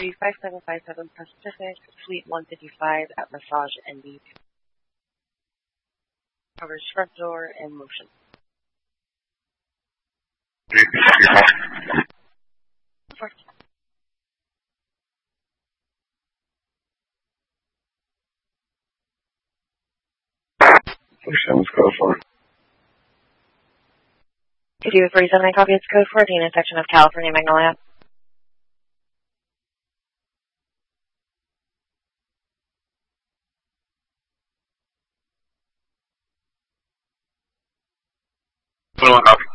5757 Pacific, Suite 155 at Massage ND. Covers front door and motion. Let's go for it. 2247, copy. It's code 14, intersection of California, Magnolia. Copy.